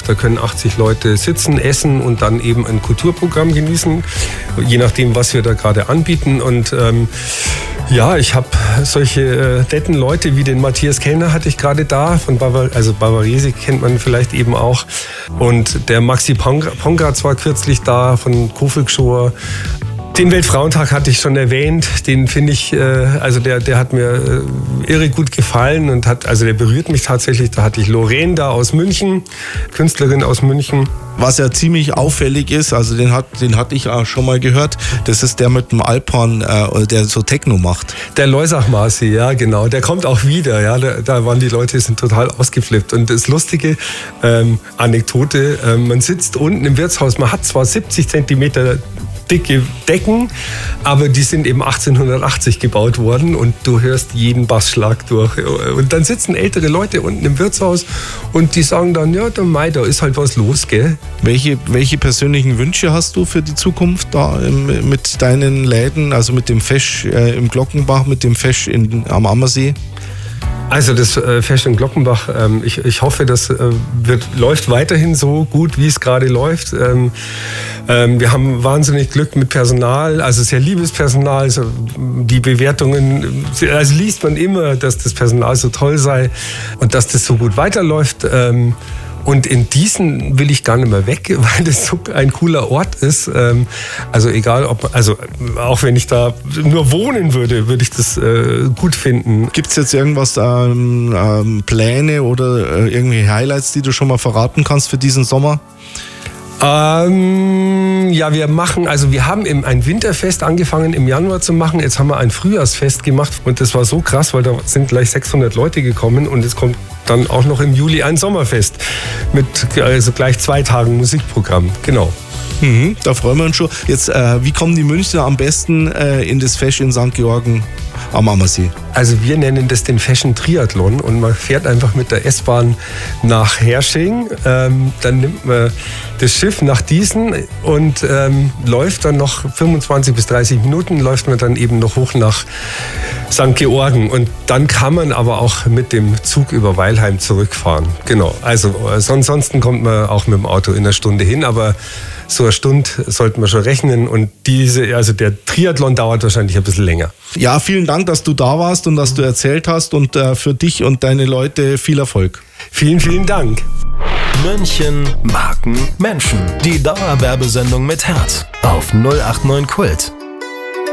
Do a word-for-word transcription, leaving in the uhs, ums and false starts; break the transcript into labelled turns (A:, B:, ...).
A: Da können achtzig Leute sitzen, essen und dann eben ein Kulturprogramm genießen, je nachdem, was wir da gerade anbieten. Und ähm, ja, ich habe solche äh, netten Leute wie den Matthias Kellner hatte ich gerade da, von Bavar, also Bavarese kennt man vielleicht eben auch. Und der Maxi Pongratz war kürzlich da von Kofilkschoor. Den Weltfrauentag hatte ich schon erwähnt, den finde ich, äh, also der, der hat mir äh, irre gut gefallen und hat, also der berührt mich tatsächlich. Da hatte ich Lorraine da aus München, Künstlerin aus München.
B: Was ja ziemlich auffällig ist, also den, hat, den hatte ich auch schon mal gehört, das ist der mit dem Alphorn, äh, der so Techno macht.
A: Der Loisach-Marci, ja genau, der kommt auch wieder, ja, da, da waren die Leute, sind total ausgeflippt. Und das lustige ähm, Anekdote, äh, man sitzt unten im Wirtshaus, man hat zwar siebzig Zentimeter dicke Decken, aber die sind eben achtzehnhundertachtzig gebaut worden und du hörst jeden Bassschlag durch. Und dann sitzen ältere Leute unten im Wirtshaus und die sagen dann, ja, der Mai, da ist halt was los, gell?
B: Welche, welche persönlichen Wünsche hast du für die Zukunft da im, mit deinen Läden, also mit dem Fesch äh, im Glockenbach, mit dem Fesch in, am Ammersee?
A: Also das äh, Fesch in Glockenbach, ähm, ich, ich hoffe, das äh, wird, läuft weiterhin so gut, wie es gerade läuft. Ähm, ähm, wir haben wahnsinnig Glück mit Personal, also sehr liebes Personal. Also die Bewertungen, also liest man immer, dass das Personal so toll sei und dass das so gut weiterläuft. Ähm, Und in diesen will ich gar nicht mehr weg, weil das so ein cooler Ort ist. Also egal, ob, also auch wenn ich da nur wohnen würde, würde ich das äh, gut finden.
B: Gibt es jetzt irgendwas, ähm, ähm, Pläne oder äh, irgendwelche Highlights, die du schon mal verraten kannst für diesen Sommer?
A: Ähm, ja, wir machen, also wir haben im, ein Winterfest angefangen im Januar zu machen. Jetzt haben wir ein Frühjahrsfest gemacht und das war so krass, weil da sind gleich sechshundert Leute gekommen und es kommt dann auch noch im Juli ein Sommerfest mit also gleich zwei Tagen Musikprogramm. Genau.
B: Mhm, da freuen wir uns schon. Jetzt, äh, wie kommen die Münchner am besten äh, in das Fesch in Sankt Georgen am Ammersee?
A: Also wir nennen das den Fashion Triathlon und man fährt einfach mit der S-Bahn nach Hersching, ähm, dann nimmt man das Schiff nach Diesen und ähm, läuft dann noch fünfundzwanzig bis dreißig Minuten, läuft man dann eben noch hoch nach Sankt Georgen und dann kann man aber auch mit dem Zug über Weilheim zurückfahren. Genau, also ansonsten kommt man auch mit dem Auto in einer Stunde hin, aber so eine Stunde sollten wir schon rechnen und diese, also der Triathlon dauert wahrscheinlich ein bisschen länger.
B: Ja, vielen Dank, dass du da warst und dass du erzählt hast und äh, für dich und deine Leute viel Erfolg.
A: Vielen, vielen Dank.
C: München, Marken, Menschen. Die Dauerwerbesendung mit Herz auf null acht neun Kult.